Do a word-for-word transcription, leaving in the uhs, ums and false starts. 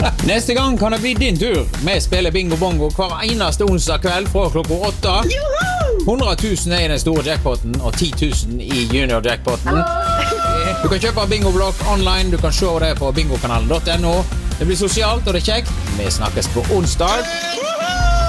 Neste gang kan det bli din tur. Vi spiller bingo bongo hver eneste onsdag kveld fra klokka åtte. hundre tusen er i den store jackpotten og ti tusen i junior jackpotten. Du kan kjøpe bingoblokk online. Du kan se det på bingokanalen punktum no. Det blir sosialt og det er kjekt. Vi snakkes på onsdag.